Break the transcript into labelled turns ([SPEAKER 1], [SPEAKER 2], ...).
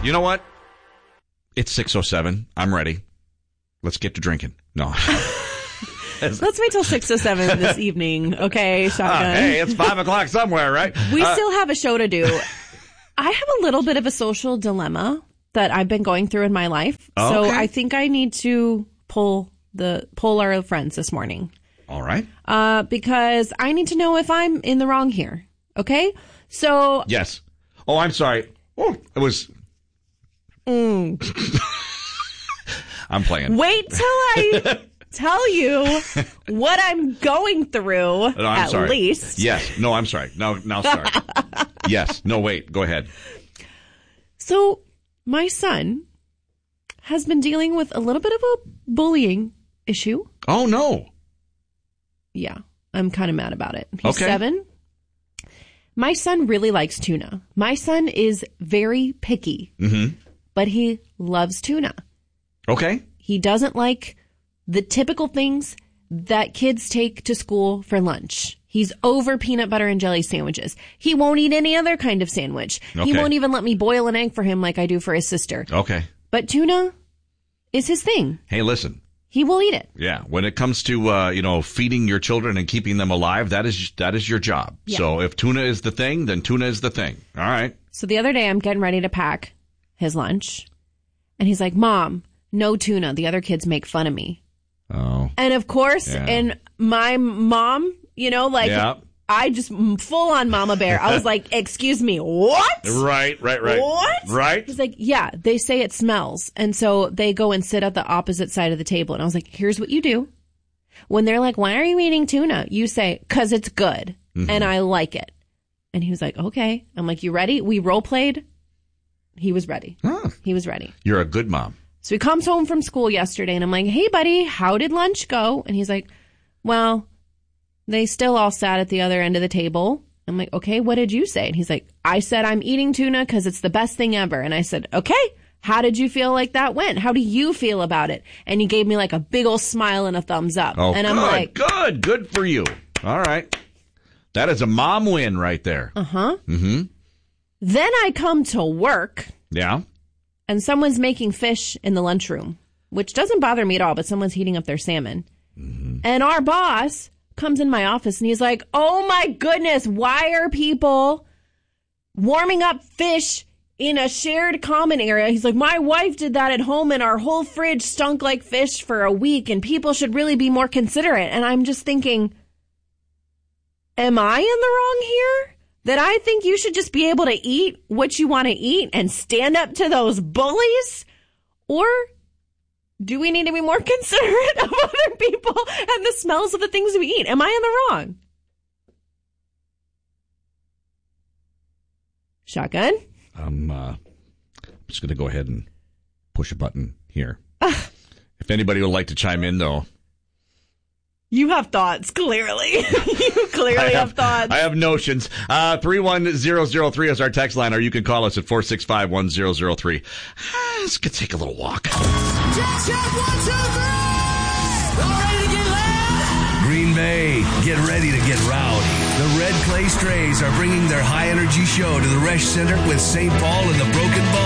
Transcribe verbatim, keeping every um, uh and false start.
[SPEAKER 1] You know what? It's six oh seven. I'm ready. Let's get to drinking. No.
[SPEAKER 2] Let's wait till six oh seven this evening, okay, Shotgun?
[SPEAKER 1] Uh, hey, it's five o'clock somewhere, right?
[SPEAKER 2] We
[SPEAKER 1] uh,
[SPEAKER 2] still have a show to do. I have a little bit of a social dilemma that I've been going through in my life.
[SPEAKER 1] Okay.
[SPEAKER 2] So I think I need to pull the pull our friends this morning.
[SPEAKER 1] All right.
[SPEAKER 2] Uh, because I need to know if I'm in the wrong here, okay? So...
[SPEAKER 1] Yes. Oh, I'm sorry. Oh, it was...
[SPEAKER 2] Mm.
[SPEAKER 1] I'm playing.
[SPEAKER 2] Wait till I... tell you what I'm going through,
[SPEAKER 1] no, I'm
[SPEAKER 2] at
[SPEAKER 1] sorry.
[SPEAKER 2] least.
[SPEAKER 1] Yes. No, I'm sorry. No, no, sorry. Yes. No, wait. Go ahead.
[SPEAKER 2] So, my son has been dealing with a little bit of a bullying issue.
[SPEAKER 1] Oh, no.
[SPEAKER 2] Yeah. I'm kind of mad about it. He's
[SPEAKER 1] okay.
[SPEAKER 2] seven. My son really likes tuna. My son is very picky,
[SPEAKER 1] mm-hmm.
[SPEAKER 2] but he loves tuna.
[SPEAKER 1] Okay.
[SPEAKER 2] He doesn't like... the typical things that kids take to school for lunch. He's over peanut butter and jelly sandwiches. He won't eat any other kind of sandwich. Okay. He won't even let me boil an egg for him like I do for his sister.
[SPEAKER 1] Okay.
[SPEAKER 2] But tuna is his thing.
[SPEAKER 1] Hey, listen.
[SPEAKER 2] He will eat it.
[SPEAKER 1] Yeah. When it comes to, uh, you know, feeding your children and keeping them alive, that is that is your job. Yeah. So if tuna is the thing, then tuna is the thing. All right.
[SPEAKER 2] So the other day I'm getting ready to pack his lunch. And he's like, Mom, no tuna. The other kids make fun of me.
[SPEAKER 1] Oh.
[SPEAKER 2] And of course,
[SPEAKER 1] yeah.
[SPEAKER 2] and my mom, you know, like,
[SPEAKER 1] yeah.
[SPEAKER 2] I just full on mama bear. I was like, excuse me, what?
[SPEAKER 1] Right, right, right.
[SPEAKER 2] What?
[SPEAKER 1] Right.
[SPEAKER 2] He's like, yeah, they say it smells. And so they go and sit at the opposite side of the table. And I was like, here's what you do. When they're like, why are you eating tuna? You say, cause it's good. Mm-hmm. And I like it. And he was like, okay. I'm like, you ready? We role played. He was ready. Huh. He was ready.
[SPEAKER 1] You're a good mom.
[SPEAKER 2] So he comes home from school yesterday and I'm like, hey, buddy, how did lunch go? And he's like, well, they still all sat at the other end of the table. I'm like, okay, what did you say? And he's like, I said I'm eating tuna because it's the best thing ever. And I said, okay, how did you feel like that went? How do you feel about it? And he gave me like a big old smile and a thumbs up.
[SPEAKER 1] Oh,
[SPEAKER 2] and
[SPEAKER 1] good,
[SPEAKER 2] I'm like,
[SPEAKER 1] good, good for you. All right. That is a mom win right there.
[SPEAKER 2] Uh-huh.
[SPEAKER 1] Mm-hmm.
[SPEAKER 2] Then I come to work.
[SPEAKER 1] Yeah.
[SPEAKER 2] And someone's making fish in the lunchroom, which doesn't bother me at all, but someone's heating up their salmon. Mm-hmm. And our boss comes in my office and he's like, oh my goodness, why are people warming up fish in a shared common area? He's like, my wife did that at home and our whole fridge stunk like fish for a week and people should really be more considerate. And I'm just thinking, am I in the wrong here? That I think you should just be able to eat what you want to eat and stand up to those bullies? Or do we need to be more considerate of other people and the smells of the things we eat? Am I in the wrong? Shotgun?
[SPEAKER 1] I'm, uh, I'm just going to go ahead and push a button here. Uh, if anybody would like to chime in, though.
[SPEAKER 2] You have thoughts, clearly. You clearly have, have thoughts.
[SPEAKER 1] I have notions. Uh, three one zero zero three is our text line, or you can call us at four six five, one zero zero three. Uh, let's go take a little walk.
[SPEAKER 3] Check, check, one, two, three. All ready to get loud? Green Bay, get ready to get rowdy. The Red Clay Strays are bringing their high-energy show to the Resch Center with Saint Paul and the Broken Bow.